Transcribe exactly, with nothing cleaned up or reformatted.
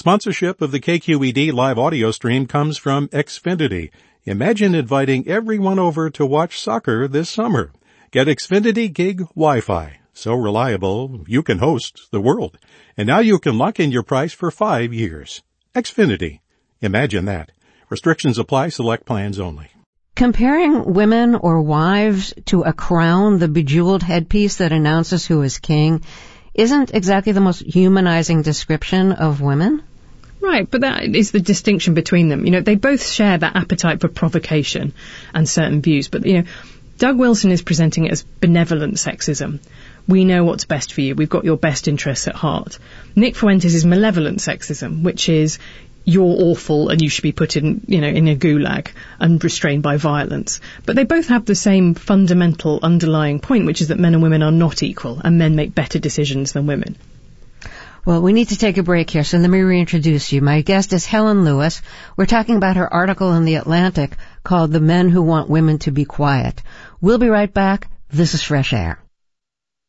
Sponsorship of the K Q E D live audio stream comes from Xfinity. Imagine inviting everyone over to watch soccer this summer. Get Xfinity Gig Wi-Fi. So reliable, you can host the world. And now you can lock in your price for five years. Xfinity. Imagine that. Restrictions apply. Select plans only. Comparing women or wives to a crown, the bejeweled headpiece that announces who is king, isn't exactly the most humanizing description of women. Right, but that is the distinction between them. You know, they both share that appetite for provocation and certain views. But, you know, Doug Wilson is presenting it as benevolent sexism. We know what's best for you. We've got your best interests at heart. Nick Fuentes is malevolent sexism, which is you're awful and you should be put in, you know, in a gulag and restrained by violence. But they both have the same fundamental underlying point, which is that men and women are not equal and men make better decisions than women. Well, we need to take a break here, so let me reintroduce you. My guest is Helen Lewis. We're talking about her article in The Atlantic called The Men Who Want Women to Be Quiet. We'll be right back. This is Fresh Air.